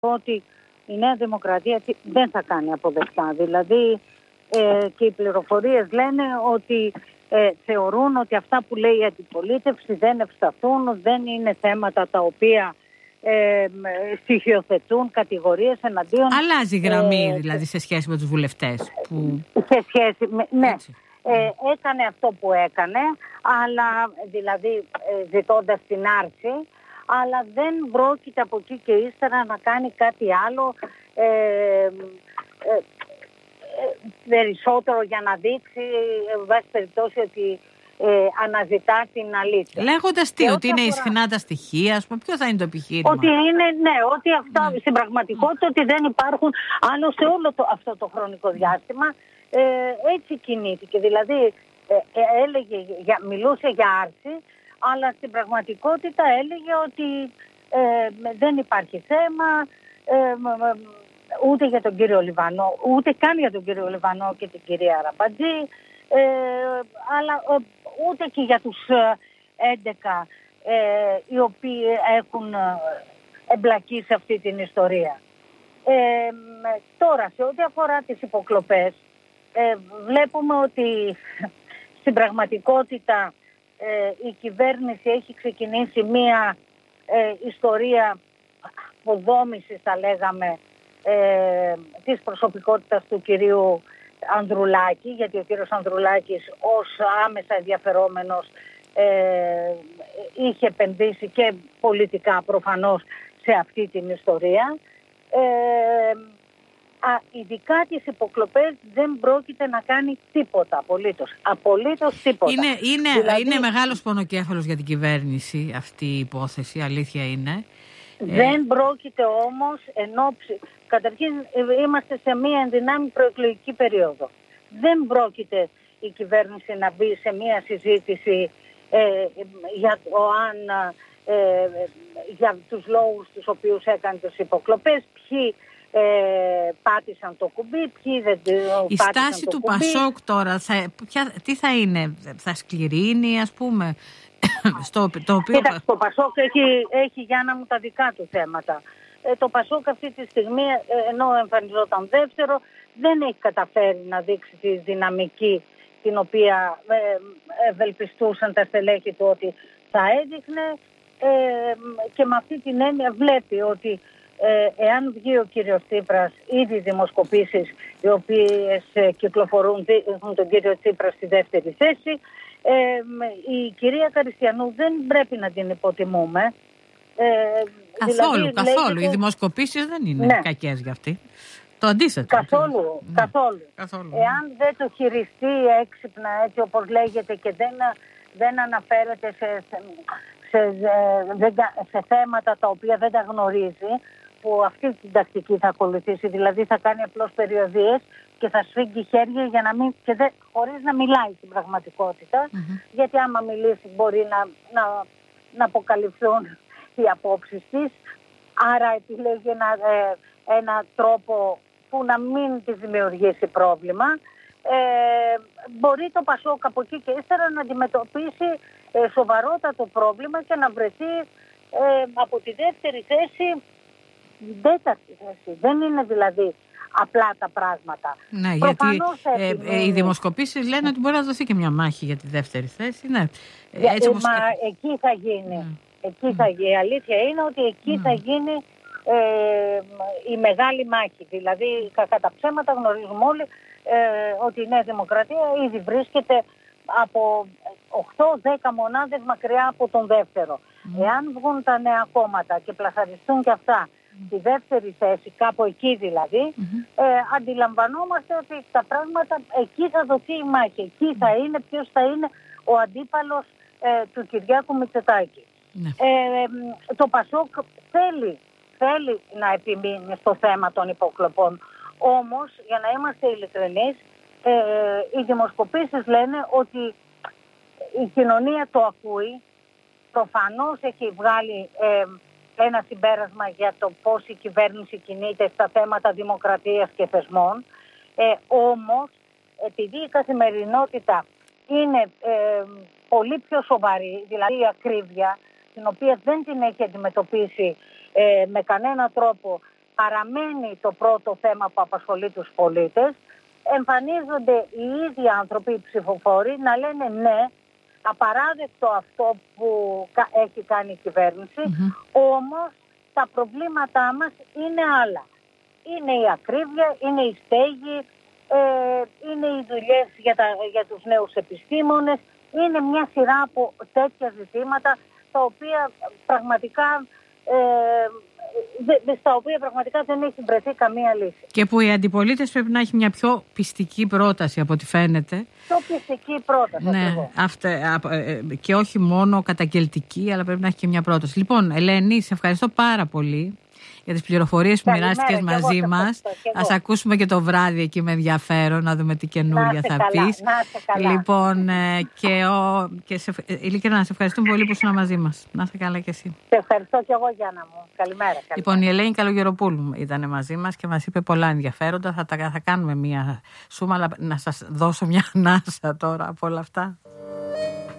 ότι η Νέα Δημοκρατία δεν θα κάνει αποδεκτά. Δηλαδή και οι πληροφορίες λένε ότι θεωρούν ότι αυτά που λέει η αντιπολίτευση δεν ευσταθούν, δεν είναι θέματα τα οποία στοιχειοθετούν κατηγορίες εναντίον. Αλλάζει γραμμή δηλαδή σε σχέση με τους βουλευτές. Σε σχέση με, ναι. Έκανε αυτό που έκανε, αλλά δηλαδή ζητώντας την άρση, αλλά δεν πρόκειται από εκεί και ύστερα να κάνει κάτι άλλο περισσότερο για να δείξει, εν πάση περιπτώσει, ότι αναζητά την αλήθεια. Λέγοντας τι, ότι είναι ισχνά τα στοιχεία, ας πούμε, ποιο θα είναι το επιχείρημα? Ότι είναι, ναι, ότι αυτά στην πραγματικότητα ότι δεν υπάρχουν, άλλωστε όλο αυτό το χρονικό διάστημα έτσι κινήθηκε. Δηλαδή μιλούσε για άρση, αλλά στην πραγματικότητα έλεγε ότι δεν υπάρχει θέμα ούτε για τον κύριο Λιβανό, ούτε καν για τον κύριο Λιβανό και την κυρία Ραμπατζή, αλλά ούτε και για τους 11 οι οποίοι έχουν εμπλακεί σε αυτή την ιστορία. Τώρα, σε ό,τι αφορά τις υποκλοπές, βλέπουμε ότι στην πραγματικότητα η κυβέρνηση έχει ξεκινήσει μία ιστορία αποδόμησης, θα λέγαμε, της προσωπικότητας του κυρίου Ανδρουλάκη, γιατί ο κύριος Ανδρουλάκης ως άμεσα ενδιαφερόμενος είχε επενδύσει και πολιτικά προφανώς σε αυτή την ιστορία. Ειδικά τις υποκλοπές δεν πρόκειται να κάνει τίποτα, απολύτως τίποτα. Είναι μεγάλος πονοκέφαλος για την κυβέρνηση αυτή η υπόθεση, αλήθεια είναι. Δεν πρόκειται όμως καταρχήν είμαστε σε μία ενδυνάμει προεκλογική περίοδο. Δεν πρόκειται η κυβέρνηση να μπει σε μία συζήτηση για το αν για τους λόγους τους οποίους έκανε τις υποκλοπές, ποιοι πάτησαν το κουμπί, ποιοι δεν πάτησαν το κουμπί. Η στάση του Πασόκ τώρα, τι θα είναι, θα σκληρύνει, ας πούμε? Κοίταξε, το Πασόκ έχει για να μου τα δικά του θέματα. Το Πασόκ αυτή τη στιγμή, ενώ εμφανιζόταν δεύτερο, δεν έχει καταφέρει να δείξει τη δυναμική την οποία ευελπιστούσαν τα στελέχη του ότι θα έδειχνε, και με αυτή την έννοια βλέπει ότι εάν βγει ο κύριος Τσίπρας, ήδη δημοσκοπήσεις οι οποίες κυκλοφορούν δείχνουν τον κύριο Τσίπρα στη δεύτερη θέση, η κυρία Καριστιανού δεν πρέπει να την υποτιμούμε. Καθόλου. Οι δημοσκοπήσεις δεν είναι κακές για αυτή. Το αντίθετο. Καθόλου. Εάν δεν το χειριστεί έξυπνα, έτσι όπως λέγεται, και δεν αναφέρεται σε θέματα τα οποία δεν τα γνωρίζει, που αυτή την τακτική θα ακολουθήσει, δηλαδή θα κάνει απλώς περιοδίες και θα σφίγγει χέρια για να μην, χωρίς να μιλάει στην πραγματικότητα, γιατί άμα μιλήσει μπορεί να αποκαλυφθούν οι απόψεις της, άρα επιλέγει ένα τρόπο που να μην της δημιουργήσει πρόβλημα. Μπορεί το Πασόκ από εκεί και ύστερα να αντιμετωπίσει σοβαρότατο πρόβλημα και να βρεθεί από τη δεύτερη θέση τέταρτη θέση. Δεν είναι δηλαδή απλά τα πράγματα. Ναι, γιατί οι δημοσκοπήσεις λένε ότι μπορεί να δοθεί και μια μάχη για τη δεύτερη θέση. Ναι. Εκεί θα γίνει. Η αλήθεια είναι ότι εκεί θα γίνει η μεγάλη μάχη. Δηλαδή, κατά ψέματα γνωρίζουμε όλοι ότι η Νέα Δημοκρατία ήδη βρίσκεται από 8-10 μονάδες μακριά από τον δεύτερο. Εάν βγουν τα νέα κόμματα και πλασαριστούν και αυτά στη δεύτερη θέση, κάπου εκεί δηλαδή, αντιλαμβανόμαστε ότι τα πράγματα εκεί θα δοθεί η μάχη. Εκεί θα είναι ποιος θα είναι ο αντίπαλος του Κυριάκου Μητσοτάκη. Το Πασόκ θέλει να επιμείνει στο θέμα των υποκλοπών. Όμως, για να είμαστε ειλικρινείς, οι δημοσκοπήσεις λένε ότι η κοινωνία το ακούει. Προφανώς έχει βγάλει ένα συμπέρασμα για το πώς η κυβέρνηση κινείται στα θέματα δημοκρατίας και θεσμών. Όμως, επειδή η καθημερινότητα είναι πολύ πιο σοβαρή, δηλαδή η ακρίβεια, την οποία δεν την έχει αντιμετωπίσει με κανένα τρόπο παραμένει το πρώτο θέμα που απασχολεί τους πολίτες, εμφανίζονται οι ίδιοι άνθρωποι, οι ψηφοφόροι, να λένε ναι, απαράδεκτο αυτό που έχει κάνει η κυβέρνηση, όμως τα προβλήματά μας είναι άλλα. Είναι η ακρίβεια, είναι η στέγη, είναι οι δουλειές για τους νέους επιστήμονες, είναι μια σειρά από τέτοια ζητήματα τα οποία πραγματικά... στα οποία πραγματικά δεν έχει βρεθεί καμία λύση. Και που η αντιπολίτευση πρέπει να έχει μια πιο πιστική πρόταση από ό,τι φαίνεται. Πιο πιστική πρόταση. Ναι, και όχι μόνο καταγγελτική, αλλά πρέπει να έχει και μια πρόταση. Λοιπόν, Ελένη, σε ευχαριστώ πάρα πολύ για τις πληροφορίες που μοιράστηκες μαζί μας. Ας ακούσουμε και το βράδυ εκεί με ενδιαφέρον, να δούμε τι καινούρια θα πεις. Λοιπόν, ειλικρινά, να σε ευχαριστούμε πολύ που ήσουν μαζί μας. Να είσαι καλά κι εσύ. Σε ευχαριστώ κι εγώ, Γιάννα μου. Καλημέρα. Λοιπόν, η Ελένη Καλογεροπούλου ήταν μαζί μας και μας είπε πολλά ενδιαφέροντα. Θα κάνουμε μία σούμα, αλλά να σας δώσω μια ανάσα τώρα από όλα αυτά.